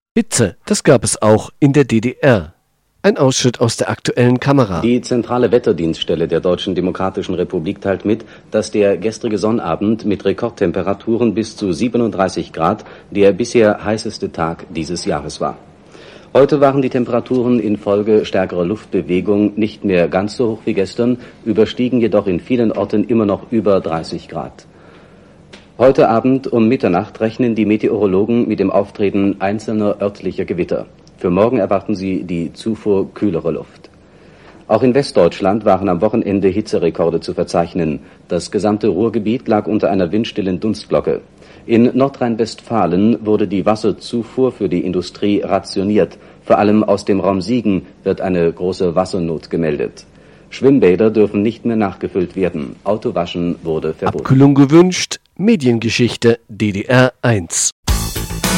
Hitze, das gab es auch in der DDR. Ein Ausschnitt aus der aktuellen Kamera. Die zentrale Wetterdienststelle der Deutschen Demokratischen Republik teilt mit, dass der gestrige Sonnabend mit Rekordtemperaturen bis zu 37 Grad der bisher heißeste Tag dieses Jahres war. Heute waren die Temperaturen infolge stärkerer Luftbewegung nicht mehr ganz so hoch wie gestern, überstiegen jedoch in vielen Orten immer noch über 30 Grad. Heute Abend um Mitternacht rechnen die Meteorologen mit dem Auftreten einzelner örtlicher Gewitter. Für morgen erwarten sie die Zufuhr kühlerer Luft. Auch in Westdeutschland waren am Wochenende Hitzerekorde zu verzeichnen. Das gesamte Ruhrgebiet lag unter einer windstillen Dunstglocke. In Nordrhein-Westfalen wurde die Wasserzufuhr für die Industrie rationiert. Vor allem aus dem Raum Siegen wird eine große Wassernot gemeldet. Schwimmbäder dürfen nicht mehr nachgefüllt werden. Autowaschen wurde verboten. Abkühlung gewünscht. Mediengeschichte DDR 1.